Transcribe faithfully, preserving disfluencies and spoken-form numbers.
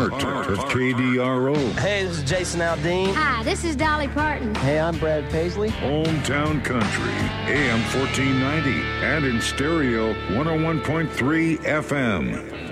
heart of K D R O. Hey, this is Jason Aldean. Hi, this is Dolly Parton. Hey, I'm Brad Paisley. Hometown Country, A M fourteen ninety, and in stereo, one oh one point three F M.